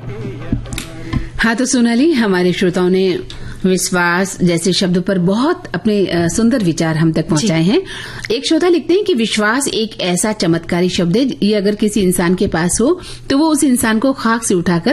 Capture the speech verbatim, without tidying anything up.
हाँ, तो सोनाली, हमारे श्रोताओं ने विश्वास जैसे शब्द पर बहुत अपने सुंदर विचार हम तक पहुंचाए हैं। एक श्रोता लिखते हैं कि विश्वास एक ऐसा चमत्कारी शब्द है, ये अगर किसी इंसान के पास हो तो वो उस इंसान को खाक से उठाकर